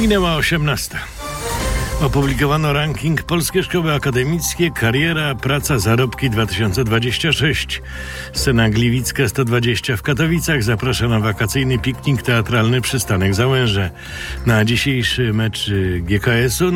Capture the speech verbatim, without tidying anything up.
Minęła osiemnasta. Opublikowano ranking Polskie Szkoły Akademickie, Kariera, Praca, Zarobki dwa tysiące dwadzieścia sześć. Scena Gliwicka sto dwadzieścia w Katowicach zaprasza na wakacyjny piknik teatralny Przystanek Załęże. Na dzisiejszy mecz G K S u